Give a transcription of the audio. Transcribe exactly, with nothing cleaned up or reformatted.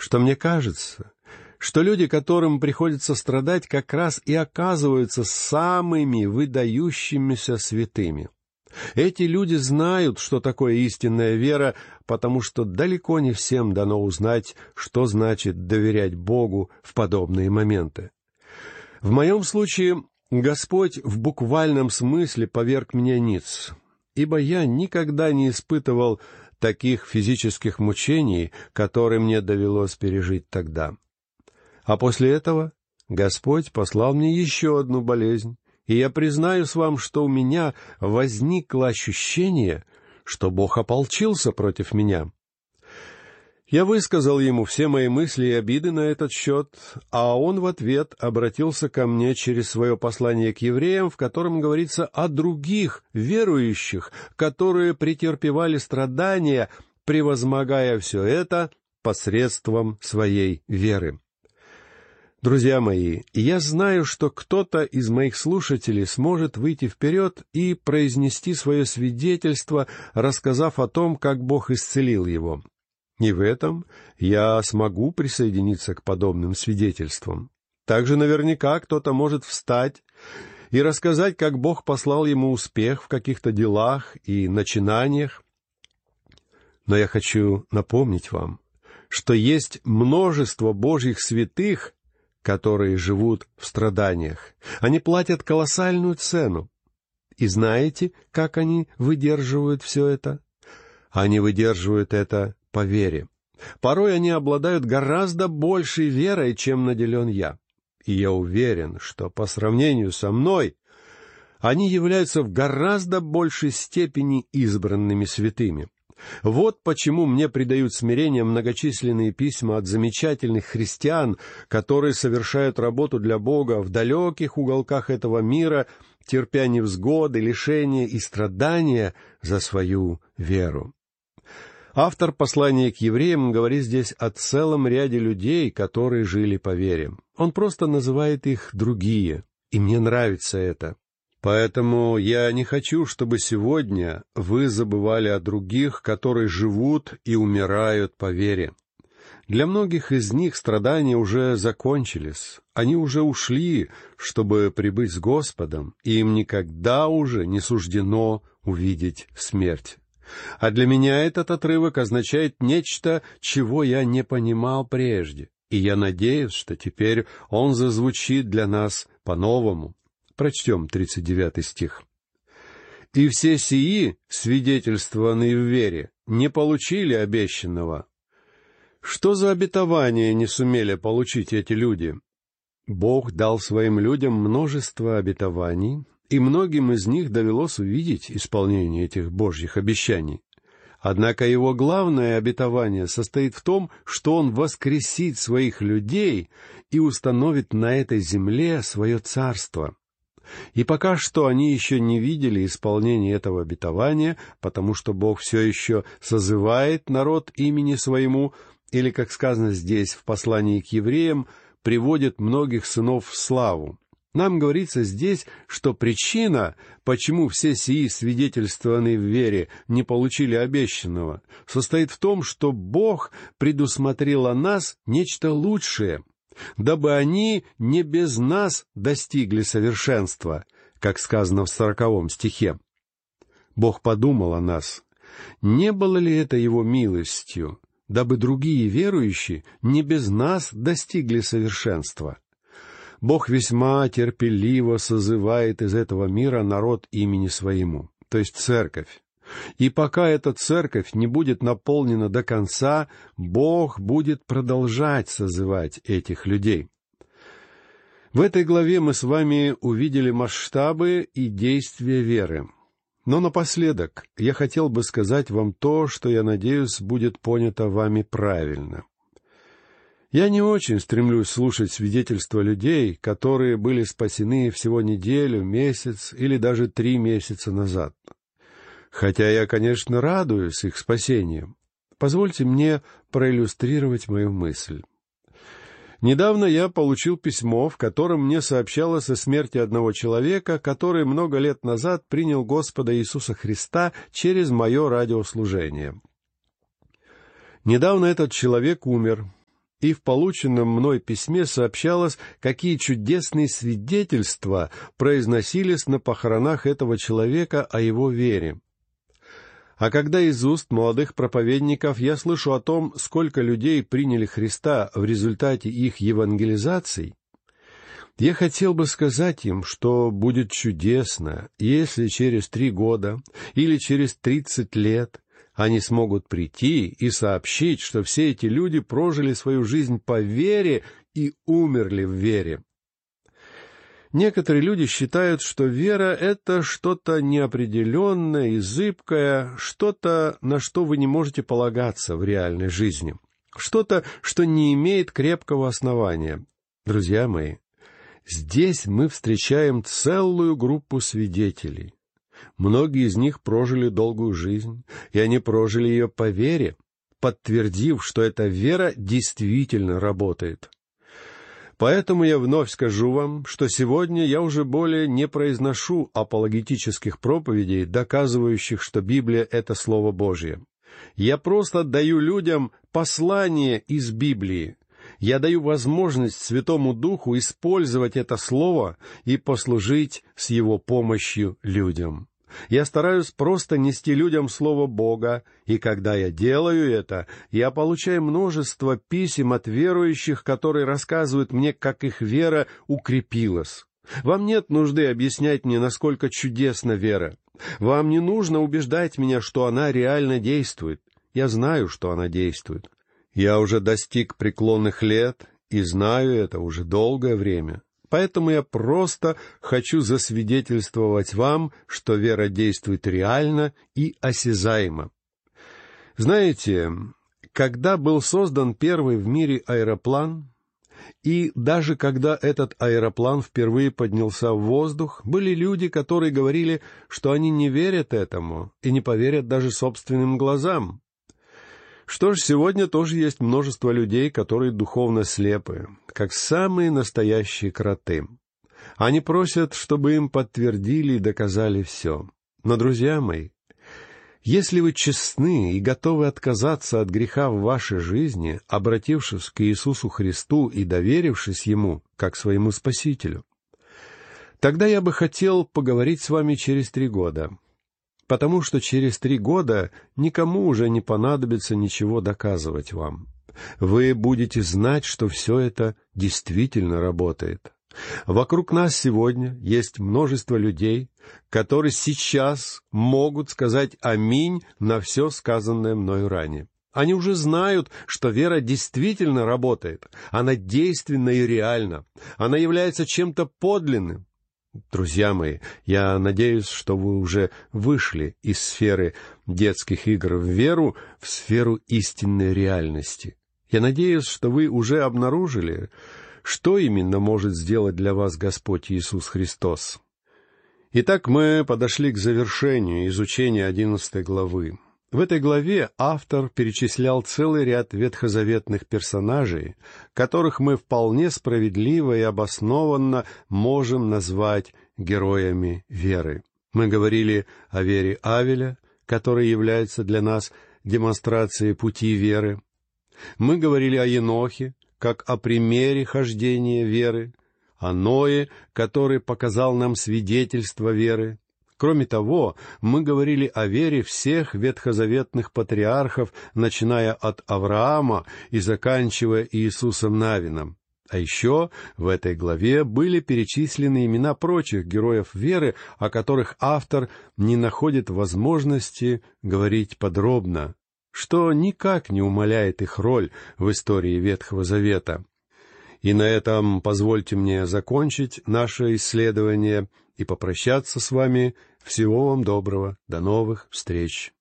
что мне кажется, что люди, которым приходится страдать, как раз и оказываются самыми выдающимися святыми. Эти люди знают, что такое истинная вера, потому что далеко не всем дано узнать, что значит доверять Богу в подобные моменты. В моем случае Господь в буквальном смысле поверг меня ниц, ибо я никогда не испытывал таких физических мучений, которые мне довелось пережить тогда. А после этого Господь послал мне еще одну болезнь, и я признаюсь вам, что у меня возникло ощущение, что Бог ополчился против меня. Я высказал ему все мои мысли и обиды на этот счет, а он в ответ обратился ко мне через свое послание к евреям, в котором говорится о других верующих, которые претерпевали страдания, превозмогая все это посредством своей веры. Друзья мои, я знаю, что кто-то из моих слушателей сможет выйти вперед и произнести свое свидетельство, рассказав о том, как Бог исцелил его. И в этом я смогу присоединиться к подобным свидетельствам. Также наверняка кто-то может встать и рассказать, как Бог послал ему успех в каких-то делах и начинаниях. Но я хочу напомнить вам, что есть множество Божьих святых, которые живут в страданиях. Они платят колоссальную цену. И знаете, как они выдерживают все это? Они выдерживают это по вере. Порой они обладают гораздо большей верой, чем наделен я. И я уверен, что по сравнению со мной они являются в гораздо большей степени избранными святыми. Вот почему мне придают смирение многочисленные письма от замечательных христиан, которые совершают работу для Бога в далеких уголках этого мира, терпя невзгоды, лишения и страдания за свою веру. Автор послания к евреям говорит здесь о целом ряде людей, которые жили по вере. Он просто называет их «другие», и мне нравится это. Поэтому я не хочу, чтобы сегодня вы забывали о других, которые живут и умирают по вере. Для многих из них страдания уже закончились, они уже ушли, чтобы прибыть с Господом, и им никогда уже не суждено увидеть смерть. А для меня этот отрывок означает нечто, чего я не понимал прежде, и я надеюсь, что теперь он зазвучит для нас по-новому. Прочтем тридцать девятый стих. «И все сии, свидетельствованные в вере, не получили обещанного». Что за обетование не сумели получить эти люди? Бог дал своим людям множество обетований, и многим из них довелось увидеть исполнение этих Божьих обещаний. Однако его главное обетование состоит в том, что он воскресит своих людей и установит на этой земле свое царство. И пока что они еще не видели исполнения этого обетования, потому что Бог все еще созывает народ имени своему, или, как сказано здесь в послании к евреям, приводит многих сынов в славу. Нам говорится здесь, что причина, почему все сии, свидетельствованные в вере, не получили обещанного, состоит в том, что Бог предусмотрел о нас нечто лучшее, дабы они не без нас достигли совершенства, как сказано в сороковом стихе. Бог подумал о нас. Не было ли это Его милостью, дабы другие верующие не без нас достигли совершенства? Бог весьма терпеливо созывает из этого мира народ имени своему, то есть церковь. И пока эта церковь не будет наполнена до конца, Бог будет продолжать созывать этих людей. В этой главе мы с вами увидели масштабы и действия веры. Но напоследок я хотел бы сказать вам то, что, я надеюсь, будет понято вами правильно. Я не очень стремлюсь слушать свидетельства людей, которые были спасены всего неделю, месяц или даже три месяца назад. Хотя я, конечно, радуюсь их спасению. Позвольте мне проиллюстрировать мою мысль. Недавно я получил письмо, в котором мне сообщалось о смерти одного человека, который много лет назад принял Господа Иисуса Христа через мое радиослужение. Недавно этот человек умер, и в полученном мной письме сообщалось, какие чудесные свидетельства произносились на похоронах этого человека о его вере. А когда из уст молодых проповедников я слышу о том, сколько людей приняли Христа в результате их евангелизаций, я хотел бы сказать им, что будет чудесно, если через три года или через тридцать лет они смогут прийти и сообщить, что все эти люди прожили свою жизнь по вере и умерли в вере. Некоторые люди считают, что вера — это что-то неопределенное и зыбкое, что-то, на что вы не можете полагаться в реальной жизни, что-то, что не имеет крепкого основания. Друзья мои, здесь мы встречаем целую группу свидетелей. Многие из них прожили долгую жизнь, и они прожили ее по вере, подтвердив, что эта вера действительно работает. Поэтому я вновь скажу вам, что сегодня я уже более не произношу апологетических проповедей, доказывающих, что Библия — это Слово Божье. Я просто даю людям послание из Библии. Я даю возможность Святому Духу использовать это Слово и послужить с Его помощью людям. Я стараюсь просто нести людям Слово Бога, и когда я делаю это, я получаю множество писем от верующих, которые рассказывают мне, как их вера укрепилась. Вам нет нужды объяснять мне, насколько чудесна вера. Вам не нужно убеждать меня, что она реально действует. Я знаю, что она действует. Я уже достиг преклонных лет и знаю это уже долгое время. Поэтому я просто хочу засвидетельствовать вам, что вера действует реально и осязаемо. Знаете, когда был создан первый в мире аэроплан, и даже когда этот аэроплан впервые поднялся в воздух, были люди, которые говорили, что они не верят этому и не поверят даже собственным глазам. Что ж, сегодня тоже есть множество людей, которые духовно слепы, как самые настоящие кроты. Они просят, чтобы им подтвердили и доказали все. Но, друзья мои, если вы честны и готовы отказаться от греха в вашей жизни, обратившись к Иисусу Христу и доверившись Ему как своему Спасителю, тогда я бы хотел поговорить с вами через три года. Потому что через три года никому уже не понадобится ничего доказывать вам. Вы будете знать, что все это действительно работает. Вокруг нас сегодня есть множество людей, которые сейчас могут сказать «Аминь» на все сказанное мною ранее. Они уже знают, что вера действительно работает, она действенна и реальна, она является чем-то подлинным. Друзья мои, я надеюсь, что вы уже вышли из сферы детских игр в веру, в сферу истинной реальности. Я надеюсь, что вы уже обнаружили, что именно может сделать для вас Господь Иисус Христос. Итак, мы подошли к завершению изучения одиннадцатой главы. В этой главе автор перечислял целый ряд ветхозаветных персонажей, которых мы вполне справедливо и обоснованно можем назвать героями веры. Мы говорили о вере Авеля, которая является для нас демонстрацией пути веры. Мы говорили о Енохе, как о примере хождения веры, о Ное, который показал нам свидетельство веры. Кроме того, мы говорили о вере всех ветхозаветных патриархов, начиная от Авраама и заканчивая Иисусом Навином. А еще в этой главе были перечислены имена прочих героев веры, о которых автор не находит возможности говорить подробно, что никак не умаляет их роль в истории Ветхого Завета. И на этом позвольте мне закончить наше исследование и попрощаться с вами. Всего вам доброго. До новых встреч.